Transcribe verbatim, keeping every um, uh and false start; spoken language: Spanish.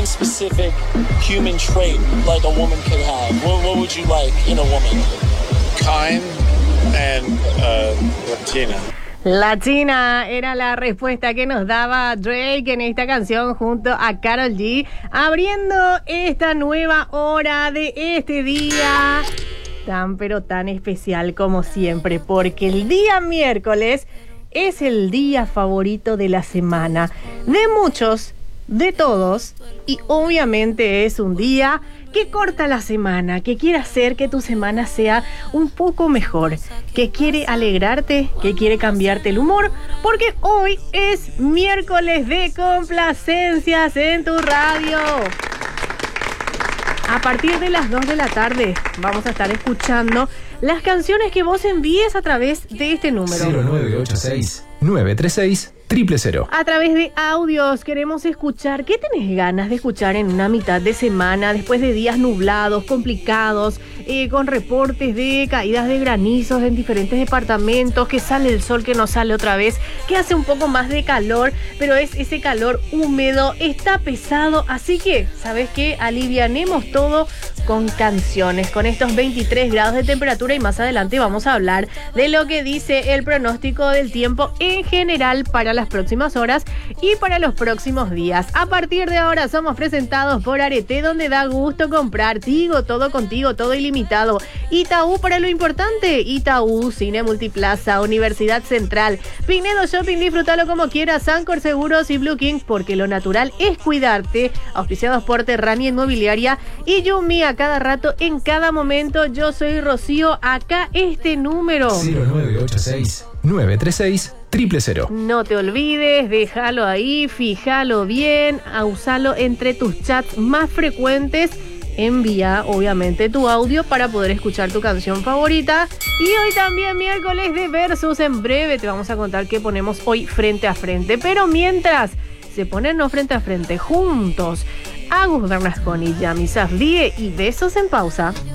one specific human trait like a woman could have, what, what would you like in a woman? Kind and uh, Latina. Latina era la respuesta que nos daba Drake en esta canción junto a Karol G, abriendo esta nueva hora de este día tan pero tan especial como siempre, porque el día miércoles es el día favorito de la semana de muchos, de todos, y obviamente es un día que corta la semana, que quiere hacer que tu semana sea un poco mejor, que quiere alegrarte, que quiere cambiarte el humor, porque hoy es miércoles de complacencias en tu radio. A partir de las dos de la tarde vamos a estar escuchando las canciones que vos envíes a través de este número. cero nueve ocho seis, nueve tres seis, cero cero cero. A través de audios queremos escuchar qué tenés ganas de escuchar en una mitad de semana, después de días nublados, complicados, eh, con reportes de caídas de granizos en diferentes departamentos, que sale el sol, que no sale otra vez, que hace un poco más de calor, pero es ese calor húmedo, está pesado, así que, ¿sabes qué? Alivianemos todo con canciones, con estos veintitrés grados de temperatura, y más adelante vamos a hablar de lo que dice el pronóstico del tiempo en general para las próximas horas y para los próximos días. A partir de ahora somos presentados por Arete, donde da gusto comprar. Tigo, todo contigo, todo ilimitado. Itaú, para lo importante. Itaú, Cine Multiplaza, Universidad Central, Pinedo Shopping, disfrútalo como quieras. Sancor Seguros y Blue King, porque lo natural es cuidarte. Auspiciados por Terrania Inmobiliaria y Yumi, a cada rato, en cada momento. Yo soy Rocío, acá este número cero nueve ocho seis, nueve tres seis, cero cero cero. No te olvides, déjalo ahí, fíjalo bien, usalo entre tus chats más frecuentes. Envía, obviamente, tu audio para poder escuchar tu canción favorita. Y hoy también miércoles de Versus. En breve te vamos a contar qué ponemos hoy frente a frente. Pero mientras se ponen no frente a frente, juntos, Agus Bernasconi, Yami Safdie y Besos en Pausa.